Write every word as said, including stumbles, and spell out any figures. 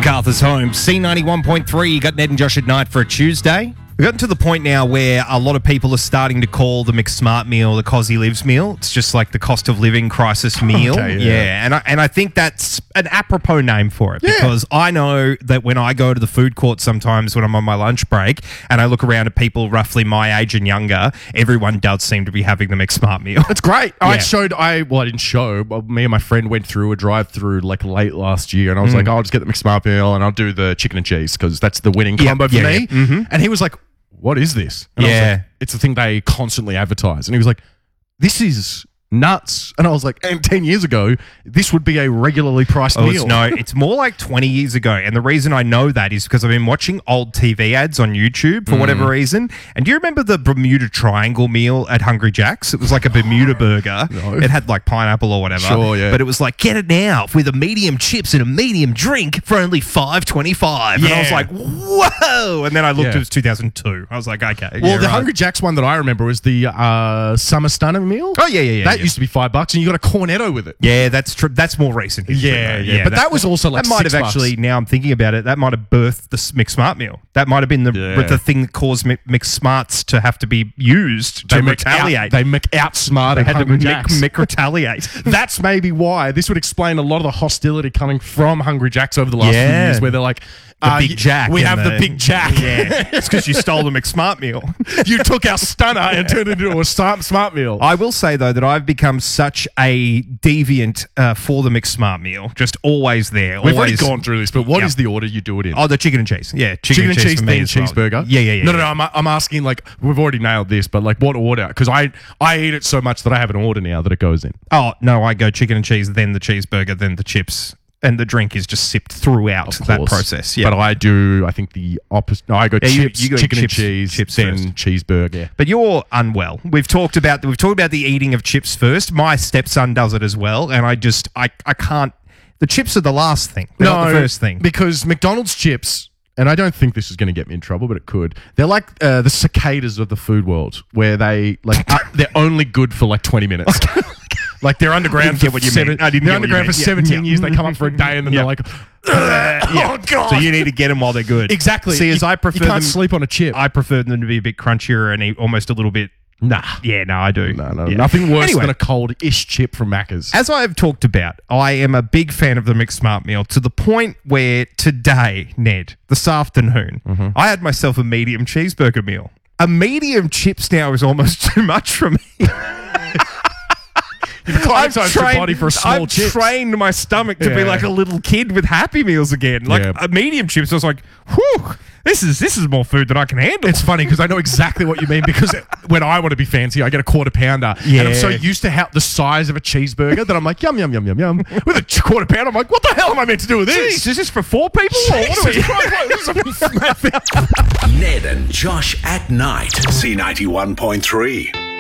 MacArthur's home, C ninety-one point three. You got Ned and Josh at night for a Tuesday. We've gotten to the point now where a lot of people are starting to call the McSmart meal the Cosy Lives meal. It's just like the cost of living crisis meal. Okay, yeah. yeah, and I, and I think that's an apropos name for it Yeah. because I know that when I go to the food court sometimes when I'm on my lunch break and I look around at people roughly my age and younger, everyone does seem to be having the McSmart meal. It's great. I Yeah. showed, I well, I didn't show, but me and my friend went through a drive-through like late last year, and I was like, oh, I'll just get the McSmart meal and I'll do the chicken and cheese because that's the winning Yeah, combo for yeah, me. yeah. Mhm. And he was like, what is this? And I was Yeah. like, it's the thing they constantly advertise. And he was like, this is nuts. And I was like, and ten years ago, this would be a regularly priced Oh, meal. it's no, it's more like twenty years ago. And the reason I know that is because I've been watching old T V ads on YouTube for whatever reason. And do you remember the Bermuda Triangle meal at Hungry Jack's? It was like a Bermuda burger. No. It had like pineapple or whatever. Sure, yeah. But it was like, get it now with a medium chips and a medium drink for only five twenty-five. And I was Yeah. like, whoa. And then I looked, Yeah. it was two thousand two. I was like, okay. Well, yeah, the right. Hungry Jack's one that I remember was the uh, Summer Stunner meal. Oh, yeah, yeah, yeah. That yeah. used to be five bucks, and you got a cornetto with it. Yeah, that's true. That's more recent history. Yeah, though. yeah. But that was also like that might six have bucks. actually. Now I'm thinking about it. That might have birthed the McSmart meal. That might have been the Yeah. the thing that caused Mc- McSmarts to have to be used to They Mc retaliate. Out, they Mc outsmarted had to Hungry Mc, Jack's. Mc retaliate. That's maybe why. This would explain a lot of the hostility coming from Hungry Jack's over the last Yeah. few years, where they're like, The uh, Big y- Jack. We and have the, Big Jack. Yeah, it's because you stole the McSmart meal. You took our stunner and turned it into a smart, smart meal. I will say though that I've become such a deviant uh, for the McSmart meal. Just always there. We've already always. gone through this, but what is Yeah. the order you do it in? Oh, the chicken and cheese. Yeah, chicken, Chicken and cheese, for me then as well. cheeseburger. Yeah, yeah, yeah. No, no, yeah. no. I'm, I'm asking. Like, we've already nailed this, but like, what order? Because I I eat it so much that I have an order now that it goes in. Oh, no, I go chicken and cheese, then the cheeseburger, then the chips, and the drink is just sipped throughout Of that course. process. Yeah. But I do. I think the opposite. No, I go Yeah, you- chips, you go chicken chips- and cheese, chips then first. cheeseburger. But you're unwell. We've talked about we've talked about the eating of chips first. My stepson does it as well, and I just I, I can't. The chips are the last thing. They're not the first thing. because McDonald's chips. And I don't think this is going to get me in trouble, but it could. They're like uh, the cicadas of the food world, where they like uh, they're only good for like twenty minutes. Like they're underground. I didn't get for what you seven, meant. I didn't They're get what you underground for meant. Yeah. seventeen Yeah. years. They come up for a day, and then Yeah. they're like, Yeah. "Oh god!" So you need to get them while they're good. exactly. See, as you, I prefer you can't them, sleep on a chip. I prefer them to be a bit crunchier and eat almost a little bit. nah, Yeah, no, I do. no, no. Yeah. Nothing worse Anyway. than a cold-ish chip from Macca's. As I have talked about, I am a big fan of the McSmart meal to the point where today, Ned, this afternoon, Mm-hmm. I had myself a medium cheeseburger meal. A medium chips now is almost too much for me. I've your body for a small I've chips. trained my stomach to be Yeah. like a little kid with Happy Meals again. Like Yeah. a medium chips, I was like, whew, this is this is more food than I can handle. It's funny because I know exactly what you mean because when I want to be fancy, I get a quarter pounder. And I'm so Yeah. used to how the size of a cheeseburger that I'm like, yum, yum, yum, yum, yum. With a ch- quarter pounder, I'm like, what the hell am I meant to do with this? Jeez, is this for four people? Or what are we- Jesus Christ, what is this? Ned and Josh at night. C ninety-one point three.